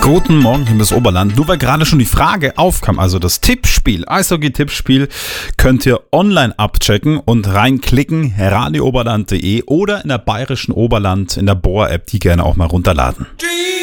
Guten Morgen, liebes Oberland. Nur weil gerade schon die Frage aufkam, also das Tippspiel, Eishockey-Tippspiel, könnt ihr online abchecken und reinklicken, radiooberland.de oder in der Bayerischen Oberland in der Bohr-App, die gerne auch mal runterladen.